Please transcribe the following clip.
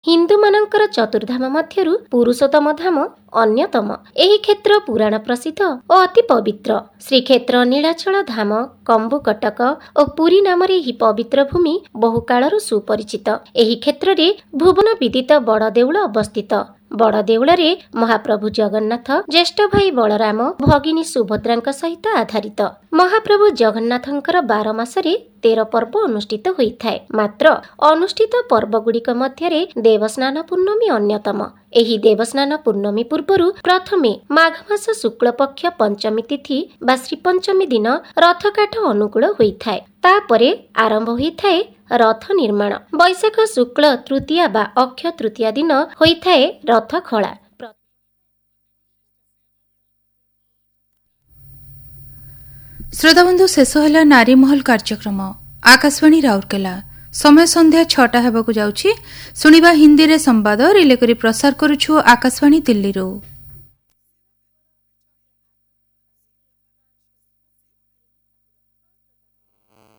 ହିନ୍ଦୁମାନଙ୍କର ଚତୁର୍ଧାମ ମଧ୍ୟରୁ ପୁରୁଷୋତ୍ତମ ଧାମ ଅନ୍ୟତମ। ଏହି କ୍ଷେତ୍ର ପୁରାଣ ପ୍ରସିଦ୍ଧ ଓ ଅତି ପବିତ୍ର। ଶ୍ରୀକ୍ଷେତ୍ର ନୀଳାଚଳ ଧାମ, କମ୍ବୁକଟକ ଓ ପୁରୀ ନାମରେ ଏହି ପବିତ୍ର ଭୂମି ବହୁ କାଳରୁ ସୁପରିଚିତ। ଏହି କ୍ଷେତ୍ରରେ ଭୁବନ ବିଦିତ ବଡ଼ ଦେଉଳ ଅବସ୍ଥିତ। ବଡ଼ ଦେଉଳରେ ମହାପ୍ରଭୁ ଜଗନ୍ନାଥ, ଜ୍ୟେଷ୍ଠ ଭାଇ ବଳରାମ, ଭଗିନୀ ସୁଭଦ୍ରାଙ୍କ ସହିତ ଆଧାରିତ। ମହାପ୍ରଭୁ ଜଗନ୍ନାଥଙ୍କର 12 ମାସରେ 13 ପର୍ବ ଅନୁଷ୍ଠିତ ହୋଇଥାଏ। ମାତ୍ର ଅନୁଷ୍ଠିତ ପର୍ବଗୁଡ଼ିକ ମଧ୍ୟରେ ଦେବସ୍ନାନ ପୂର୍ଣ୍ଣମୀ ଅନ୍ୟତମ। ଏହି ଦେବସ୍ନାନ ପୂର୍ଣ୍ଣମୀ ପୂର୍ବରୁ ପ୍ରଥମେ ମାଘ ମାସ ଶୁକ୍ଳପକ୍ଷ ପଞ୍ଚମୀ ତିଥି ବା ଶ୍ରୀପଞ୍ଚମୀ ଦିନ ରଥକାଠ ଅନୁକୂଳ ହୋଇଥାଏ। ତାପରେ ଆରମ୍ଭ ହୋଇଥାଏ ରଥ ନିର୍ମାଣ। ବୈଶାଖ ଶୁକ୍ଳ ତୃତୀୟା ବା ଅକ୍ଷୟ ତୃତୀୟା ଦିନ ହୋଇଥାଏ ରଥ ଖଳା। ଶ୍ରୋତାବନ୍ଧୁ, ଶେଷ ହେଲା ନାରୀମହଲ କାର୍ଯ୍ୟକ୍ରମ। ଆକାଶବାଣୀ ରାଉରକେଲା। ସମୟ ସନ୍ଧ୍ୟା 6ଟା ହେବାକୁ ଯାଉଛି। ଶୁଣିବା ହିନ୍ଦୀରେ ସମ୍ବାଦ ରିଲେ କରି ପ୍ରସାର କରୁଛୁ ଆକାଶବାଣୀ ଦିଲ୍ଲୀରୁ।